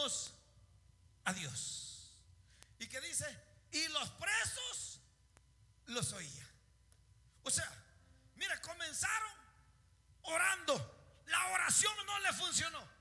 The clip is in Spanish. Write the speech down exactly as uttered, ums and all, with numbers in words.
Dios a Dios. Y que dice, y los presos los oía. O sea, mira, comenzaron orando. La oración no le funcionó.